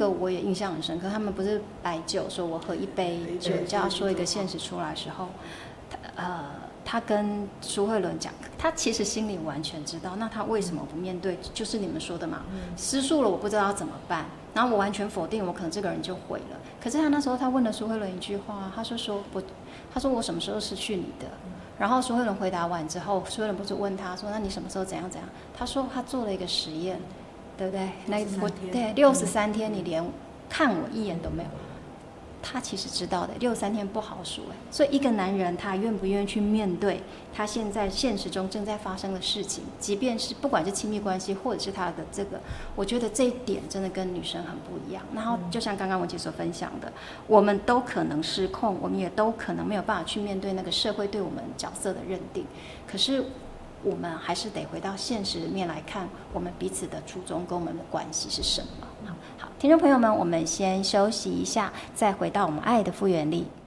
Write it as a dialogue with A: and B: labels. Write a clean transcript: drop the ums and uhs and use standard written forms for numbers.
A: 个我也印象很深刻。他们不是摆酒，说我喝一杯酒，就要说一个现实出来的时候，他跟苏慧伦讲，他其实心里完全知道，那他为什么不面对？就是你们说的嘛，失速了，我不知道要怎么办，然后我完全否定，我可能这个人就毁了。可是他那时候他问了苏慧伦一句话，他说我什么时候失去你的？然后苏慧伦回答完之后，苏慧伦不是问他说，那你什么时候怎样怎样？他说他做了一个实验，对不对？对63天，你连看我一眼都没有。他其实知道的，63天不好数哎，所以一个男人他愿不愿意去面对他现在现实中正在发生的事情，即便是不管是亲密关系或者是他的这个，我觉得这一点真的跟女生很不一样。然后就像刚刚文姐所分享的，我们都可能失控，我们也都可能没有办法去面对那个社会对我们角色的认定，可是我们还是得回到现实面来看，我们彼此的初衷跟我们的关系是什么。好，听众朋友们，我们先休息一下，再回到我们爱的复原力。